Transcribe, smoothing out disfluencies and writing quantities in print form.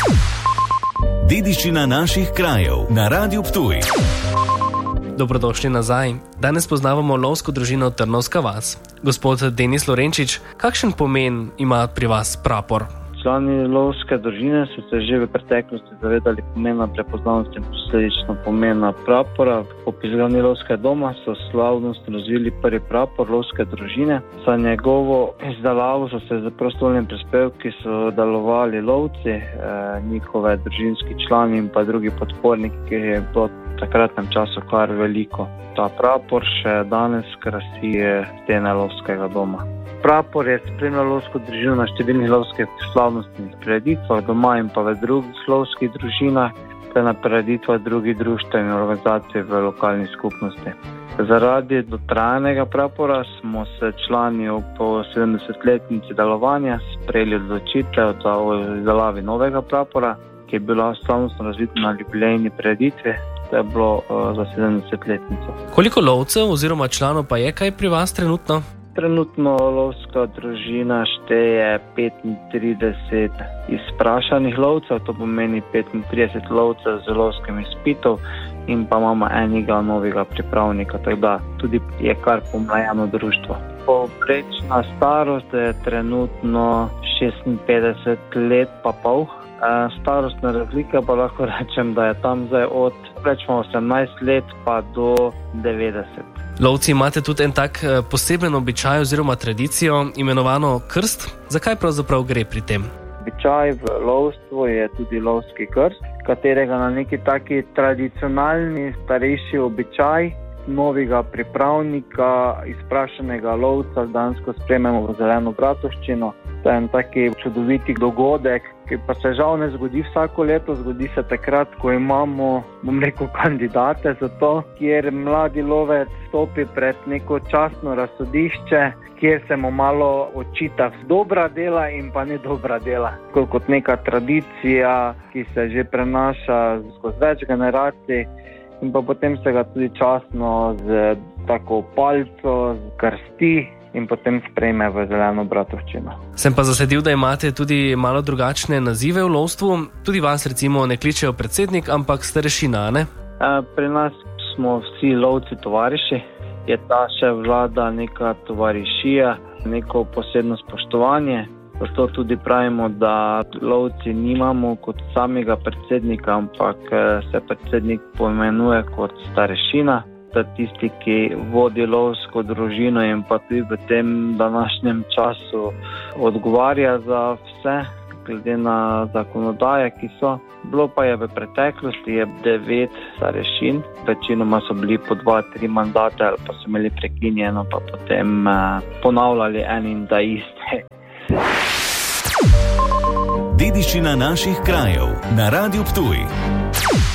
Dediščina naših krajev na Radiu Ptuj. Dobrodošli nazaj. Danes poznavamo lovsko družino Trnovska vas. Gospod Denis Lorenčič, kakšen pomen ima pri vas prapor? Člani lovske družine so se že v preteklosti zavedali pomena prepoznavnosti in posledično pomena prapora. Po izgradnji lovskega doma so slavnostno razvili prvi prapor lovske družine. Za njegovo izdelavo so se z prostovoljnimi prispevki sodelovali lovci, njihove družinski člani in pa drugi podporniki, ki je bilo v takratnem času kar veliko. Ta prapor še danes krasi stene lovskega doma. Prapor je spremljal lovsko družino na številnih lovskih slavnostnih prireditvah doma in pa v drugih lovskih družinah, ter na prireditvah drugih društev in organizacij v lokalni skupnosti. Zaradi dotrajanega prapora smo se člani po 70-letnici delovanja sprejeli odločitev o izdelavi novega prapora, ki je bila slavnostno razvita na jubilejni prireditvi. To je bilo za 70-letnico. Koliko lovcev oziroma članov pa je kaj pri vas trenutno? Trenutno lovska družina šteje 35 izprašanih lovcev, to pomeni 35 lovcev z lovskim izpitom in pa imamo enega novega pripravnika, tako da tudi je kar pomlajeno društvo. Povprečna starost je trenutno 56 let pa pol. Starostna razlika pa lahko rečem, da je tam zdaj od 18 let pa do 90. Lovci imate tudi en tak poseben običaj oziroma tradicijo, imenovano krst. Zakaj pravzaprav gre pri tem? Običaj v lovstvu je tudi lovski krst, katerega na neki taki tradicionalni starejši običaj novega pripravnika, izprašanega lovca dansko sprejmemo v zeleno bratovščino. To je en taki čudoviti dogodek, ki pa se žal ne zgodi vsako leto, zgodi se takrat, ko imamo, kandidate za to, kjer mladi lovec stopi pred neko častno razsodišče, kjer se mu malo očita dobra dela in pa ne dobra dela. Kot neka tradicija, ki se že prenaša skozi več generacij in pa potem se ga tudi častno z tako palco, z krsti in potem sprejme v zeleno bratovščino. Sem pa zasledil, da imate tudi malo drugačne nazive v lovstvu. Tudi vas recimo ne kličejo predsednik, ampak starešina, ne? Pri nas smo vsi lovci tovariši. Je ta še vlada neka tovarišija, neko posebno spoštovanje. Zato tudi pravimo, da lovci nimamo kot samega predsednika, ampak se predsednik poimenuje kot starešina. To je tisti, ki vodi lovsko družino in pa tudi v tem današnjem času odgovarja za vse, glede na zakonodaje, ki so. Bilo pa je v preteklosti 9 starešin, večinoma so bili po 2-3 mandate ali pa so imeli prekinjeno, pa potem ponavljali en in da iste. Dediščina naših krajev na Radiu Ptuj.